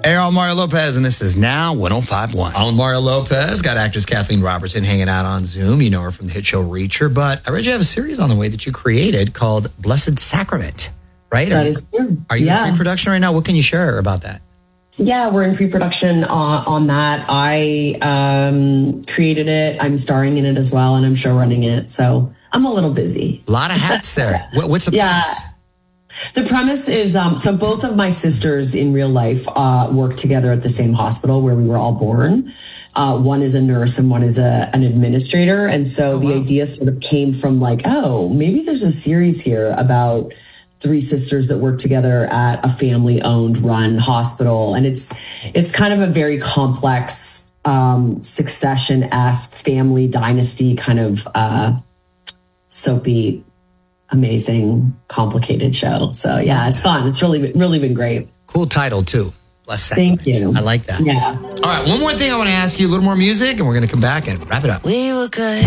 Hey, I'm Mario Lopez, and this is Now 105.1. I'm Mario Lopez. Got actress Kathleen Robertson hanging out on Zoom. You know her from the hit show Reacher, but I read you have a series on the way that you created called Blessed Sacrament, right? That is true. Are you in pre-production right now? What can you share about that? Yeah, we're in pre-production on that. I created it. I'm starring in it as well, and I'm show running it. So I'm a little busy. A lot of hats there. What's the premise? The premise is, so both of my sisters in real life work together at the same hospital where we were all born. One is a nurse and one is an administrator. And so the idea sort of came from like, oh, maybe there's a series here about three sisters that work together at a family-owned run hospital. And it's kind of a very complex Succession-esque family dynasty kind of soapy, amazing, complicated show. So yeah, it's fun. It's really been great. Cool title too. Blessed Sacrament. Thank you. I like that. Yeah. All right, one more thing I want to ask you, a little more music, and we're going to come back and wrap it up. We were good.